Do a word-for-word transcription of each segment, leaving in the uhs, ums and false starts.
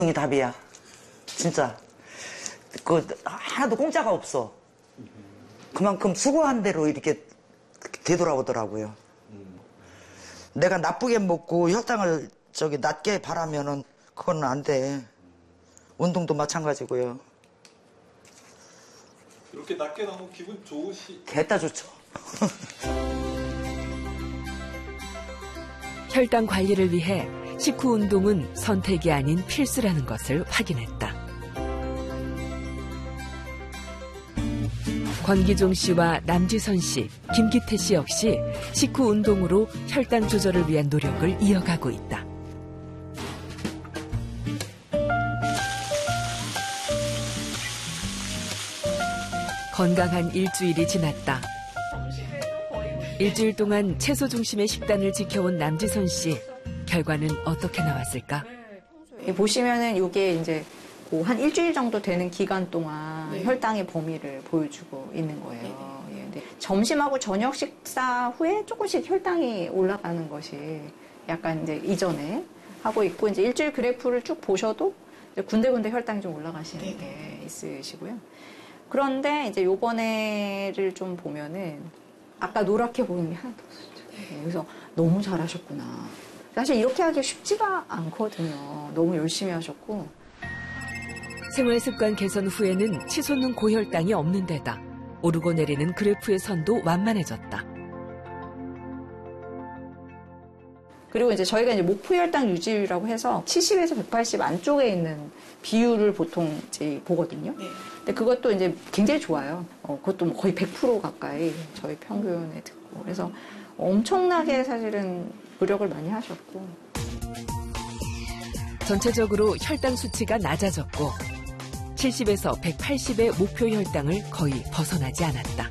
이 답이야. 진짜. 그 하나도 공짜가 없어. 그만큼 수고한 대로 이렇게 되돌아오더라고요. 내가 나쁘게 먹고 혈당을 저기 낮게 바라면은 그건 안 돼. 운동도 마찬가지고요. 이렇게 낮게 나오면 기분 좋으시... 개따 좋죠. 혈당 관리를 위해 식후 운동은 선택이 아닌 필수라는 것을 확인했다. 권기종 씨와 남지선 씨, 김기태 씨 역시 식후 운동으로 혈당 조절을 위한 노력을 이어가고 있다. 건강한 일주일이 지났다. 일주일 동안 채소 중심의 식단을 지켜온 남지선 씨. 결과는 어떻게 나왔을까? 보시면은 이게 이제 한 일주일 정도 되는 기간 동안 네. 혈당의 범위를 보여주고 있는 거예요. 네. 네. 점심하고 저녁 식사 후에 조금씩 혈당이 올라가는 것이 약간 이제 이전에 하고 있고, 이제 일주일 그래프를 쭉 보셔도 이제 군데군데 혈당이 좀 올라가시는 네. 게 있으시고요. 그런데 이제 요번에를 좀 보면은 아까 노랗게 보이는 게 하나도 없었죠. 네. 그래서 너무 잘하셨구나. 사실 이렇게 하기 쉽지가 않거든요. 너무 열심히 하셨고. 생활습관 개선 후에는 치솟는 고혈당이 없는 데다 오르고 내리는 그래프의 선도 완만해졌다. 그리고 이제 저희가 이제 목표 혈당 유지율이라고 해서 칠십에서 백팔십 안쪽에 있는 비율을 보통 이제 보거든요. 네. 근데 그것도 이제 굉장히 좋아요. 어, 그것도 뭐 거의 백 퍼센트 가까이 저희 평균에 듣고. 그래서 엄청나게 사실은 노력을 많이 하셨고. 전체적으로 혈당 수치가 낮아졌고 칠십에서 백팔십의 목표 혈당을 거의 벗어나지 않았다.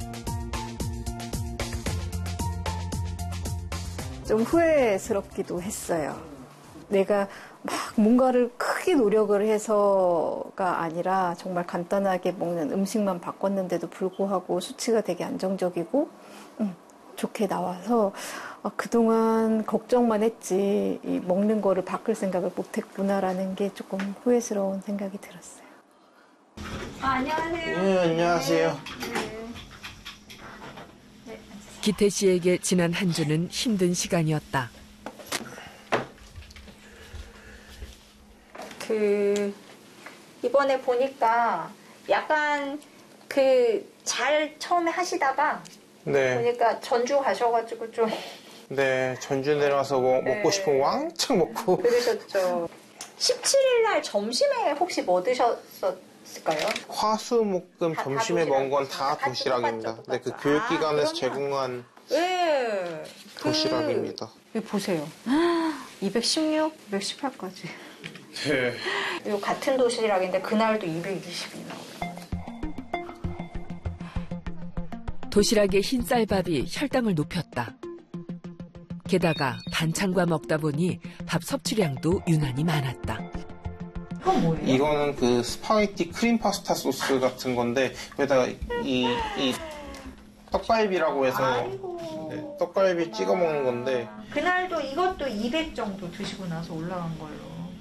좀 후회스럽기도 했어요. 내가 막 뭔가를 크게 노력을 해서가 아니라 정말 간단하게 먹는 음식만 바꿨는데도 불구하고 수치가 되게 안정적이고 음, 좋게 나와서 아, 그동안 걱정만 했지 이 먹는 거를 바꿀 생각을 못했구나라는 게 조금 후회스러운 생각이 들었어요. 아, 안녕하세요. 네, 안녕하세요. 네. 네. 기태 씨에게 지난 한 주는 힘든 시간이었다. 그 이번에 보니까 약간 그 잘 처음에 하시다가 네. 보니까 전주 가셔가지고 좀 네, 전주 내려가서 뭐 네. 먹고 싶은 거 왕창 먹고 그러셨죠. 십칠 일 날 점심에 혹시 뭐 드셨을까요? 화수목금 다, 점심에 다 먹은 건 다 똑같죠, 도시락입니다. 똑같죠, 네, 그 똑같죠. 교육기관에서 아, 제공한 네. 도시락입니다. 그, 여기 보세요. 이백십육, 이백십팔까지. 네. 이 같은 도시락인데 그날도 이백이십이 나와요. 도시락의 흰 쌀밥이 혈당을 높였다. 게다가 반찬과 먹다 보니 밥 섭취량도 유난히 많았다. 이건 뭐예요? 이거는 그 스파게티 크림 파스타 소스 같은 건데 여기다가 이, 이 떡갈비라고 해서 네, 떡갈비 찍어 먹는 건데 그날도 이것도 이백 정도 드시고 나서 올라간 걸로.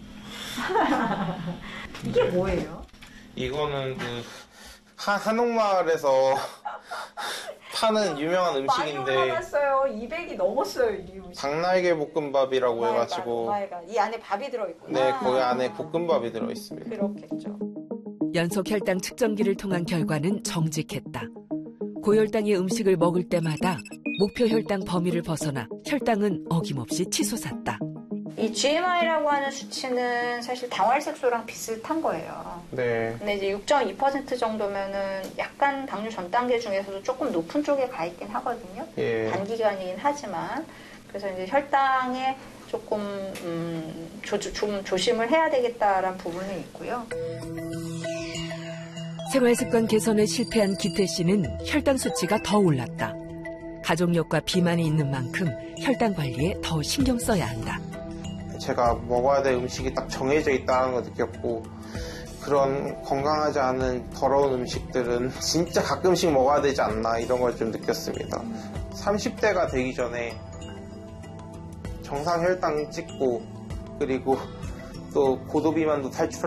이게 뭐예요? 이거는 그 한, 한옥마을에서 파는 유명한 음식인데 많이 올라갔어요. 이백이 넘었어요. 이 음식. 닭날개 볶음밥이라고 해가지고 오마이갓. 이 안에 밥이 들어있구나. 네, 거기 안에 볶음밥이 들어있습니다. 그렇겠죠. 연속 혈당 측정기를 통한 결과는 정직했다. 고혈당의 음식을 먹을 때마다 목표 혈당 범위를 벗어나 혈당은 어김없이 치솟았다. 이 지엠아이라고 하는 수치는 사실 당활색소랑 비슷한 거예요. 네. 근데 이제 육 점 이 퍼센트 정도면은 약간 당뇨 전 단계 중에서도 조금 높은 쪽에 가 있긴 하거든요. 예. 단기간이긴 하지만. 그래서 이제 혈당에 조금, 음, 조, 좀 조심을 해야 되겠다라는 부분은 있고요. 생활습관 개선에 실패한 기태 씨는 혈당 수치가 더 올랐다. 가족력과 비만이 있는 만큼 혈당 관리에 더 신경 써야 한다. 제가 먹어야 될 음식이 딱 정해져 있다는 걸 느꼈고 그런 건강하지 않은 더러운 음식들은 진짜 가끔씩 먹어야 되지 않나 이런 걸 좀 느꼈습니다. 삼십 대가 되기 전에 정상 혈당 찍고 그리고 또 고도비만도 탈출